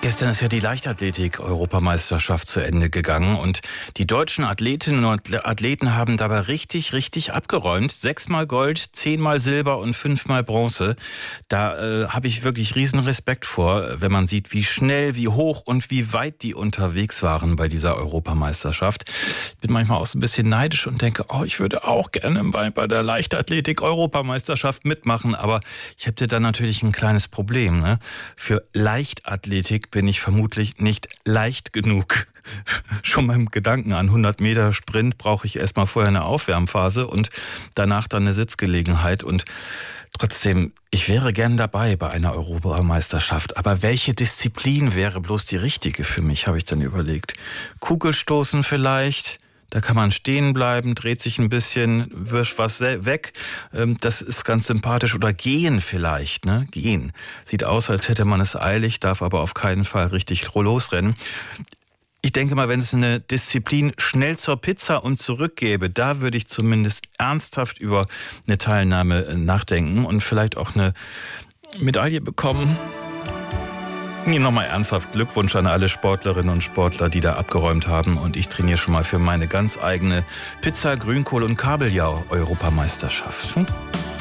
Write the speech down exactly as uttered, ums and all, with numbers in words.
Gestern ist ja die Leichtathletik-Europameisterschaft zu Ende gegangen und die deutschen Athletinnen und Athleten haben dabei richtig, richtig abgeräumt. Sechsmal Gold, zehnmal Silber und fünfmal Bronze. Da äh, habe ich wirklich riesen Respekt vor, wenn man sieht, wie schnell, wie hoch und wie weit die unterwegs waren bei dieser Europameisterschaft. Ich bin manchmal auch so ein bisschen neidisch und denke, oh, ich würde auch gerne bei, bei der Leichtathletik-Europameisterschaft mitmachen, aber ich hätte dann natürlich ein kleines Problem, ne? Für Leichtathletik bin ich vermutlich nicht leicht genug. Schon beim Gedanken an hundert Meter Sprint brauche ich erstmal vorher eine Aufwärmphase und danach dann eine Sitzgelegenheit. Und trotzdem, ich wäre gern dabei bei einer Europameisterschaft. Aber welche Disziplin wäre bloß die richtige für mich, habe ich dann überlegt. Kugelstoßen vielleicht. Da kann man stehen bleiben, dreht sich ein bisschen, wirft was weg. Das ist ganz sympathisch. Oder gehen vielleicht, ne? Gehen. Sieht aus, als hätte man es eilig, darf aber auf keinen Fall richtig losrennen. Ich denke mal, wenn es eine Disziplin schnell zur Pizza und zurück gäbe, da würde ich zumindest ernsthaft über eine Teilnahme nachdenken und vielleicht auch eine Medaille bekommen. Nochmal ernsthaft Glückwunsch an alle Sportlerinnen und Sportler, die da abgeräumt haben. Und ich trainiere schon mal für meine ganz eigene Pizza, Grünkohl und Kabeljau-Europameisterschaft. Hm?